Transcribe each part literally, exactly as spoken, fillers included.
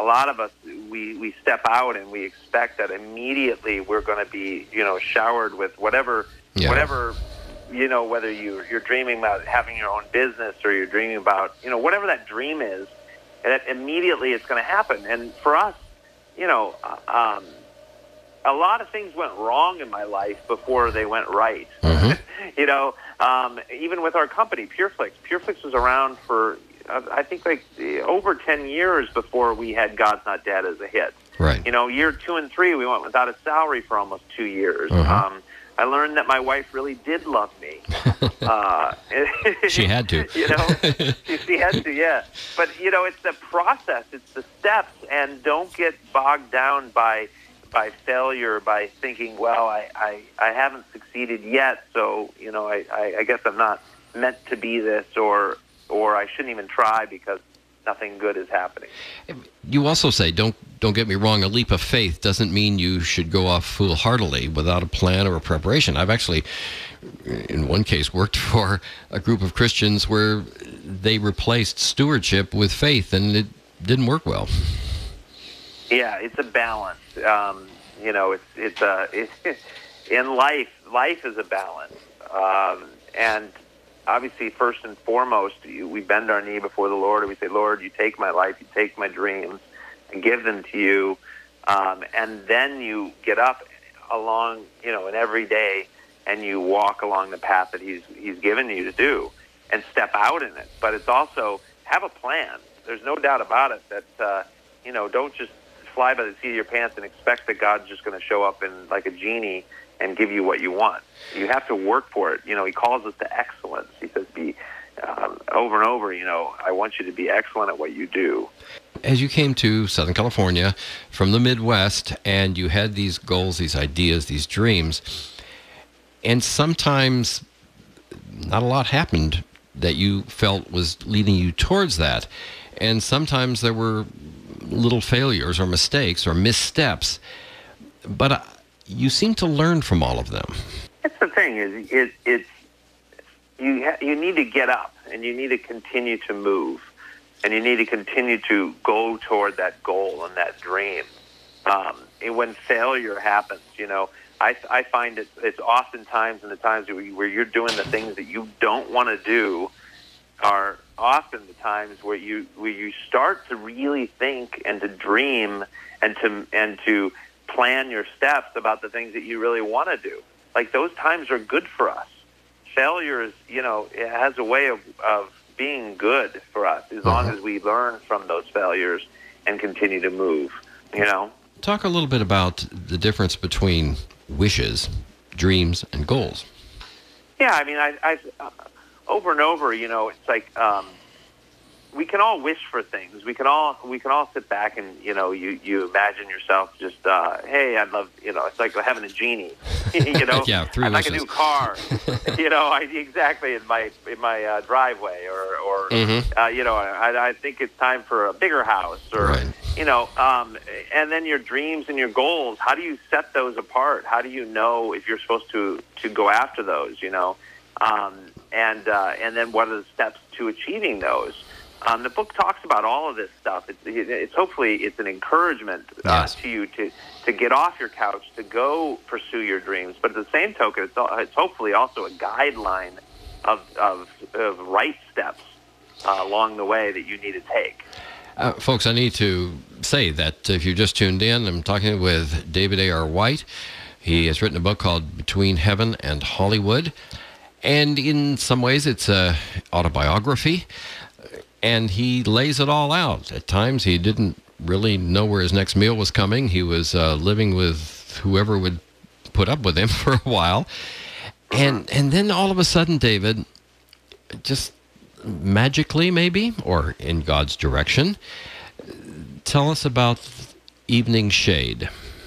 a lot of us, we, we step out and we expect that immediately we're going to be, you know, showered with whatever, yeah. whatever, you know, whether you, you're dreaming about having your own business or you're dreaming about, you know, whatever that dream is, and that immediately it's going to happen. And for us, you know, um, a lot of things went wrong in my life before they went right. Mm-hmm. you know, um, even with our company, PureFlix. PureFlix was around for, uh, I think, like over ten years before we had God's Not Dead as a hit. Right. You know, year two and three, we went without a salary for almost two years. Uh-huh. Um, I learned that my wife really did love me. uh, she had to. You know, she, she had to, yeah. But, you know, it's the process, it's the steps, and don't get bogged down by by failure, by thinking, well, I, I, I haven't succeeded yet, so, you know, I, I, I guess I'm not meant to be this, or or I shouldn't even try because nothing good is happening. You also say, don't don't get me wrong, a leap of faith doesn't mean you should go off foolhardily without a plan or a preparation. I've actually, in one case, worked for a group of Christians where they replaced stewardship with faith, and it didn't work well. Yeah, it's a balance. Um, you know, it's it's a it's, in life. Life is a balance, um, and obviously, first and foremost, you, we bend our knee before the Lord, and we say, "Lord, you take my life, you take my dreams, and give them to you." Um, and then you get up along, you know, in every day, and you walk along the path that He's He's given you to do, and step out in it. But it's also have a plan. There's no doubt about it that uh, you know, don't just fly by the seat of your pants and expect that God's just going to show up in like a genie and give you what you want. You have to work for it. You know, He calls us to excellence. He says, be um, over and over, you know, I want you to be excellent at what you do. As you came to Southern California from the Midwest, and you had these goals, these ideas, these dreams, and sometimes not a lot happened that you felt was leading you towards that. And sometimes there were little failures or mistakes or missteps, but uh, you seem to learn from all of them. That's the thing, is it, it's you ha- you need to get up, and you need to continue to move, and you need to continue to go toward that goal and that dream. Um, and when failure happens, you know, I, I find it, it's oftentimes in the times where you're doing the things that you don't want to do are often the times where you where you start to really think and to dream and to and to plan your steps about the things that you really want to do. Like, those times are good for us. Failure is, you know, it has a way of, of being good for us as long as we learn from those failures and continue to move, you know. Talk a little bit about the difference between wishes, dreams, and goals. Yeah, I mean, I, I've uh, over and over, you know, it's like um, we can all wish for things. We can all we can all sit back and, you know, you, you imagine yourself just, uh, hey, I'd love, you know, it's like having a genie, you know. Yeah, three I'd like a wishes. new car, you know, I, exactly in my in my uh, driveway, or, or Mm-hmm. uh, you know, I, I think it's time for a bigger house, or, Right. you know, um, and then your dreams and your goals, how do you set those apart? How do you know if you're supposed to, to go after those, you know? Um, and uh, and then what are the steps to achieving those? Um, the book talks about all of this stuff. It's, it's hopefully it's an encouragement uh, Yes. to you to, to get off your couch, to go pursue your dreams. But at the same token, it's, it's hopefully also a guideline of, of, of right steps uh, along the way that you need to take. Uh, folks, I need to say that if you just tuned in, I'm talking with David A R. White. He has written a book called Between Heaven and Hollywood. And in some ways, it's a autobiography. And he lays it all out. At times, he didn't really know where his next meal was coming. He was uh, living with whoever would put up with him for a while. And and then all of a sudden, David, just magically maybe, or in God's direction, tell us about Evening Shade.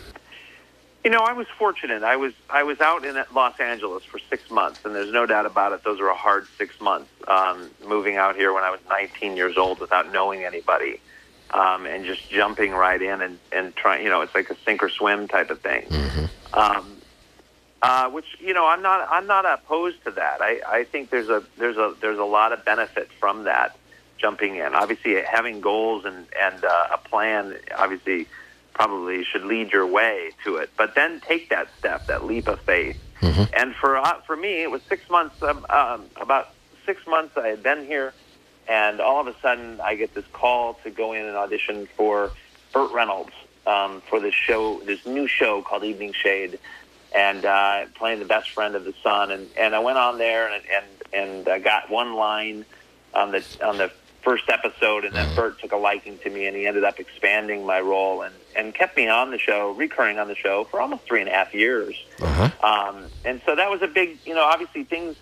You know, I was fortunate. I was I was out in Los Angeles for six months, and there's no doubt about it. Those were a hard six months. Um, moving out here when I was nineteen years old without knowing anybody, um, and just jumping right in and, and trying. You know, it's like a sink or swim type of thing. Mm-hmm. Um, uh, which you know, I'm not I'm not opposed to that. I, I think there's a there's a there's a lot of benefit from that. jumping in. Obviously, having goals and and uh, a plan, obviously, probably should lead your way to it. But then take that step, that leap of faith. Mm-hmm. And for uh, for me, it was six months. Um, um, about six months, I had been here, and all of a sudden, I get this call to go in and audition for Burt Reynolds um, for this show, this new show called Evening Shade, and uh, playing the best friend of the sun. And, and I went on there and and and uh, got one line on the on the first episode, and then mm-hmm. Burt took a liking to me, and he ended up expanding my role and, and kept me on the show, recurring on the show for almost three and a half years. Uh-huh. Um, and so that was a big, you know, obviously things,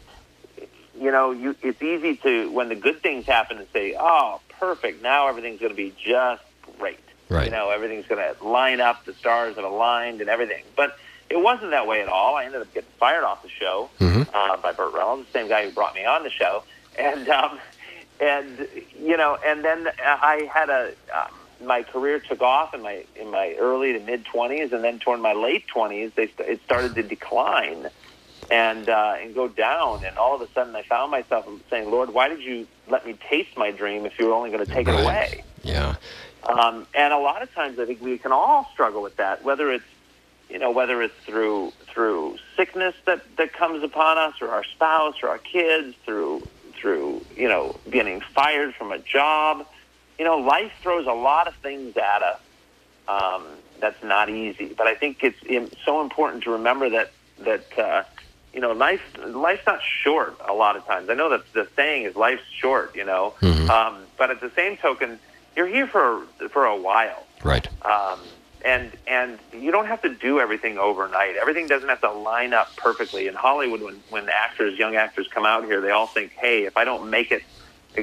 you know, you, it's easy to, when the good things happen, to say, oh, perfect, now everything's going to be just great. Right. You know, everything's going to line up, the stars have aligned and everything. But it wasn't that way at all. I ended up getting fired off the show mm-hmm. uh, by Burt Reynolds, the same guy who brought me on the show. And, um, And, you know, and then I had a, um, my career took off in my in my early to mid-twenties, and then toward my late twenties, they, it started to decline and uh, and go down. And all of a sudden, I found myself saying, Lord, why did you let me taste my dream if you were only going to take right. it away? Yeah. Um, and a lot of times, I think we can all struggle with that, whether it's, you know, whether it's through through sickness that, that comes upon us, or our spouse, or our kids, through through, you know, getting fired from a job. You know, life throws a lot of things at us um, that's not easy. But I think it's so important to remember that, that uh, you know, life life's not short a lot of times. I know that the saying is life's short, you know. Mm-hmm. Um, but at the same token, you're here for for a while. Right. Um, and and you don't have to do everything overnight. Everything doesn't have to line up perfectly. In Hollywood, when, when actors, young actors come out here, they all think, hey, if I don't make it,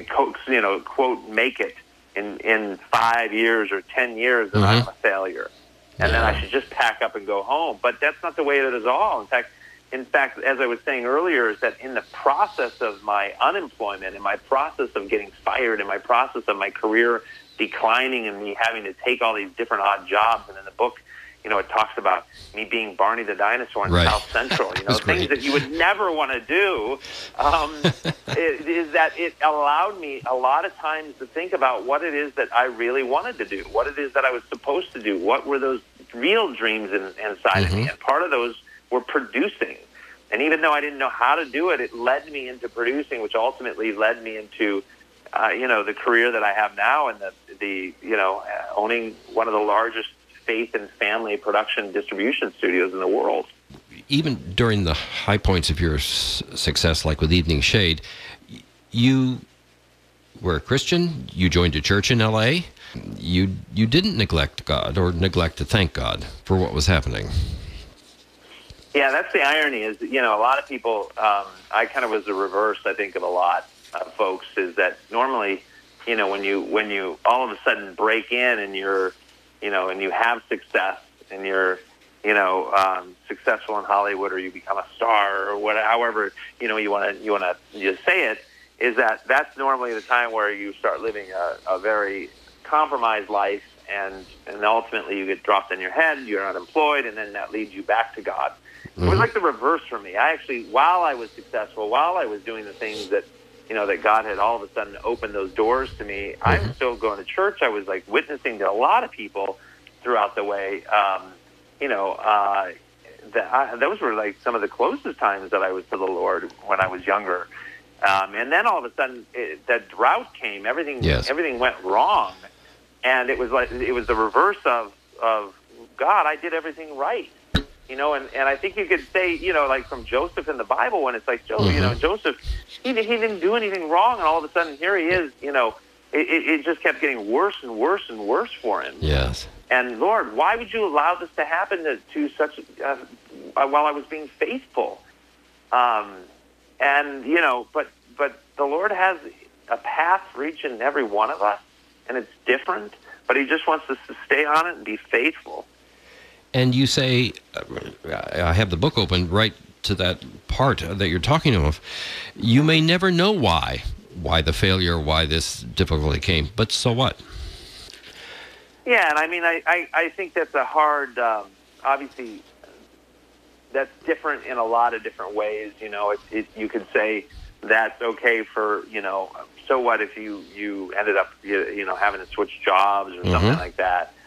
you know, quote, make it in, in five years or ten years, then mm-hmm. I'm a failure. And yeah. then I should just pack up and go home. But that's not the way it is at all. In fact, in fact, as I was saying earlier, is that in the process of my unemployment, in my process of getting fired, in my process of my career declining and me having to take all these different odd jobs, and in the book, you know, it talks about me being Barney the dinosaur in right. South Central, you know, things great. that you would never want to do, um, it, is that it allowed me a lot of times to think about what it is that I really wanted to do, what it is that I was supposed to do, what were those real dreams in, inside mm-hmm. of me, and part of those were producing. And even though I didn't know how to do it, it led me into producing, which ultimately led me into Uh, you know, the career that I have now, and the, the you know, owning one of the largest faith and family production distribution studios in the world. Even during the high points of your s- success, like with Evening Shade, you were a Christian, you joined a church in L A, you, you didn't neglect God or neglect to thank God for what was happening. Yeah, that's the irony is, you know, a lot of people, um, I kind of was the reverse, I think, of a lot. Uh, folks, is that normally, you know, when you when you all of a sudden break in and you're, you know, and you have success and you're, you know, um, successful in Hollywood, or you become a star, or whatever, however, you know, you want to you want to just say it, is that that's normally the time where you start living a, a very compromised life, and and ultimately you get dropped on your head, you're unemployed, and then that leads you back to God. Mm-hmm. It was like the reverse for me. I actually, while I was successful, while I was doing the things that, you know, that God had all of a sudden opened those doors to me, mm-hmm. I was still going to church. I was like witnessing to a lot of people throughout the way. Um, you know, uh, that I, those were like some of the closest times that I was to the Lord when I was younger. Um, and then all of a sudden, it, that drought came. Everything, yes. everything went wrong, and it was like it was the reverse of of God. I did everything right. You know, and, and I think you could say, you know, like from Joseph in the Bible, when it's like, Joe, mm-hmm. you know, Joseph, he, he didn't do anything wrong, and all of a sudden here he is, you know, it, it, it just kept getting worse and worse and worse for him. Yes. And Lord, why would you allow this to happen to, to such, uh, while I was being faithful? Um, and, you know, but, but the Lord has a path for each and every one of us, and it's different, but he just wants us to stay on it and be faithful. And you say, I have the book open right to that part that you're talking of. You may never know why, why the failure, why this difficulty came, but so what? Yeah, and I mean, I, I, I think that's a hard, um, obviously, that's different in a lot of different ways. You know, it, it, you could say, that's okay for, you know, so what if you, you ended up, you, you know, having to switch jobs or something Mm-hmm. like that?